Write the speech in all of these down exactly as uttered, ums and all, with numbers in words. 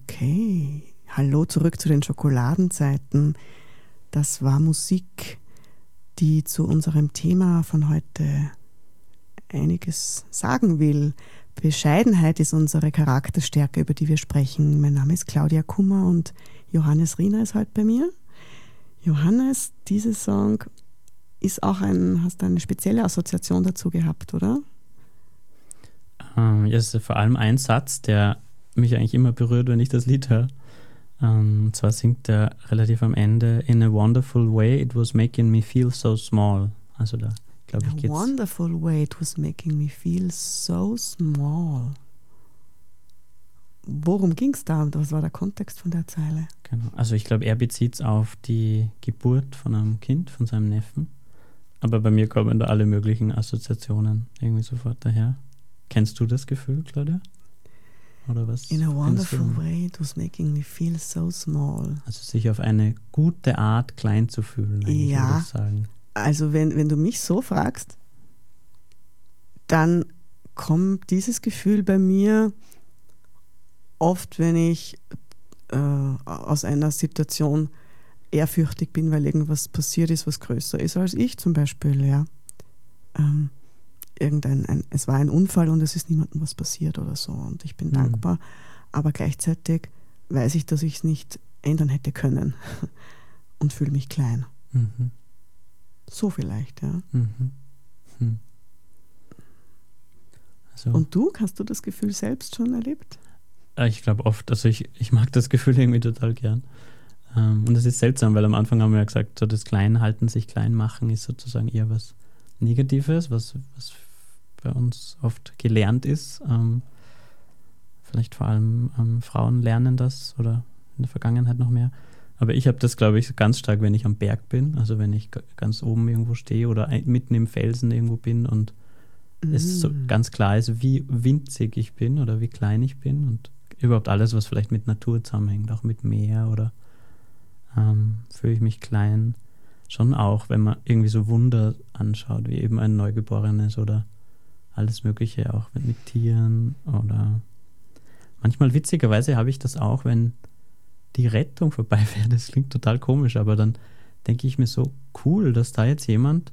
Okay. Hallo zurück zu den Schokoladenzeiten. Das war Musik, die zu unserem Thema von heute einiges sagen will. Bescheidenheit ist unsere Charakterstärke, über die wir sprechen. Mein Name ist Claudia Kummer und Johannes Riener ist heute bei mir. Johannes, dieser Song ist auch ein, hast du eine spezielle Assoziation dazu gehabt, oder? Ähm, ja, es ist vor allem ein Satz, der mich eigentlich immer berührt, wenn ich das Lied höre. Ähm, und zwar singt er relativ am Ende: In a wonderful way it was making me feel so small. Also da, glaube ich, In a geht's. wonderful way it was making me feel so small. Worum ging es da und was war der Kontext von der Zeile? Genau. Also ich glaube, er bezieht es auf die Geburt von einem Kind, von seinem Neffen. Aber bei mir kommen da alle möglichen Assoziationen irgendwie sofort daher. Kennst du das Gefühl, Claudia? Oder was? In a findest du? wonderful way it was making me feel so small. Also sich auf eine gute Art klein zu fühlen, eigentlich, Ja. würde ich sagen. Also wenn, wenn du mich so fragst, dann kommt dieses Gefühl bei mir oft, wenn ich äh, aus einer Situation ehrfürchtig bin, weil irgendwas passiert ist, was größer ist als ich zum Beispiel. Ja. Ähm, irgendein, ein, es war ein Unfall und es ist niemandem was passiert oder so und ich bin Mhm. dankbar, aber gleichzeitig weiß ich, dass ich es nicht ändern hätte können und fühle mich klein. Mhm. So vielleicht, ja. Mhm. Hm. Also, Und du, hast du das Gefühl selbst schon erlebt? äh, ich glaube oft, also ich, ich mag das Gefühl irgendwie total gern. Ähm, und es ist seltsam, weil am Anfang haben wir ja gesagt, so das Kleinhalten, sich klein machen, ist sozusagen eher was Negatives, was, was bei uns oft gelernt ist. Ähm, vielleicht vor allem ähm, Frauen lernen das oder in der Vergangenheit noch mehr. Aber ich habe das, glaube ich, ganz stark, wenn ich am Berg bin, also wenn ich g- ganz oben irgendwo stehe oder ein, mitten im Felsen irgendwo bin und es so Mm. ganz klar ist, wie winzig ich bin oder wie klein ich bin und überhaupt alles, was vielleicht mit Natur zusammenhängt, auch mit Meer oder ähm, fühle ich mich klein. Schon auch, wenn man irgendwie so Wunder anschaut, wie eben ein Neugeborenes oder alles Mögliche, auch mit, mit Tieren oder manchmal witzigerweise habe ich das auch, wenn die Rettung vorbei wäre. Das klingt total komisch, aber dann denke ich mir so, cool, dass da jetzt jemand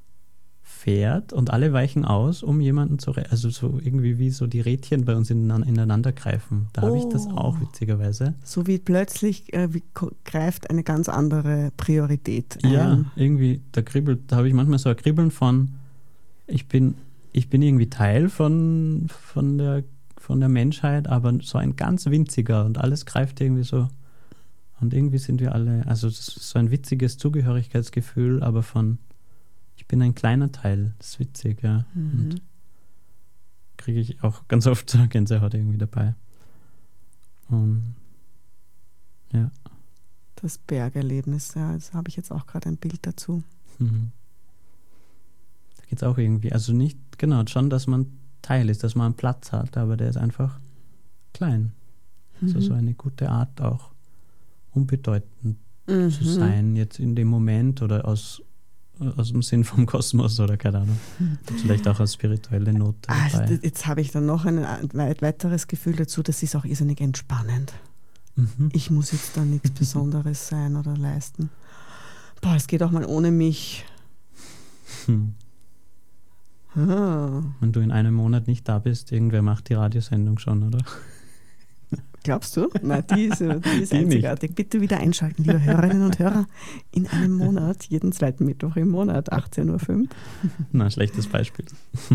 fährt und alle weichen aus, um jemanden zu retten. Also so irgendwie wie so die Rädchen bei uns ineinander, ineinander greifen. Da habe ich das Oh. auch witzigerweise. So wie plötzlich äh, wie ko- greift eine ganz andere Priorität ein. Ja, irgendwie, da kribbelt, da habe ich manchmal so ein Kribbeln von, ich bin, ich bin irgendwie Teil von, von der, von der Menschheit, aber so ein ganz winziger und alles greift irgendwie so. Und irgendwie sind wir alle, also das ist so ein witziges Zugehörigkeitsgefühl, aber von, ich bin ein kleiner Teil, das ist witzig, ja. Mhm. Und kriege ich auch ganz oft so Gänsehaut irgendwie dabei. Und ja. Das Bergerlebnis, ja, das habe ich jetzt auch gerade ein Bild dazu. Mhm. Da geht es auch irgendwie, also nicht, genau, schon, dass man Teil ist, dass man einen Platz hat, aber der ist einfach klein. Also Mhm. so eine gute Art auch unbedeutend Mhm. zu sein, jetzt in dem Moment oder aus, aus dem Sinn vom Kosmos oder keine Ahnung. Vielleicht auch als spirituelle Note Also, dabei. d- jetzt habe ich dann noch ein weit weiteres Gefühl dazu, das ist auch irrsinnig entspannend. Mhm. Ich muss jetzt da nichts Besonderes sein oder leisten. Boah, es geht auch mal ohne mich. Hm. Ah, Wenn du in einem Monat nicht da bist, irgendwer macht die Radiosendung schon, oder? glaubst du? Nein, die ist, äh, die ist Die nicht. einzigartig. Bitte wieder einschalten, liebe Hörerinnen und Hörer. In einem Monat, jeden zweiten Mittwoch im Monat, achtzehn Uhr fünf. Na, schlechtes Beispiel.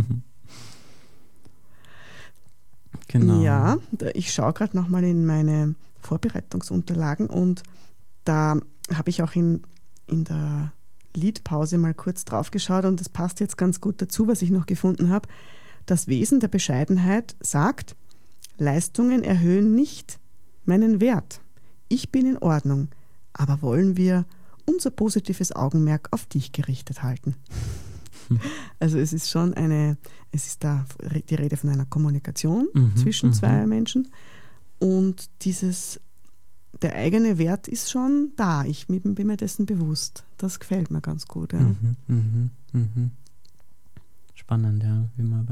Genau. Ja, da- ich schaue gerade nochmal in meine Vorbereitungsunterlagen und da habe ich auch in, in der Liedpause mal kurz drauf geschaut und das passt jetzt ganz gut dazu, was ich noch gefunden habe. Das Wesen der Bescheidenheit sagt, Leistungen erhöhen nicht meinen Wert. Ich bin in Ordnung, aber wollen wir unser positives Augenmerk auf dich gerichtet halten. Hm. Also es ist schon eine, es ist da die Rede von einer Kommunikation Mhm, zwischen mhm. zwei Menschen und dieses, der eigene Wert ist schon da. Ich bin bin mir dessen bewusst. Das gefällt mir ganz gut. Ja. Mhm, mhm, mhm. Spannend, ja, wie man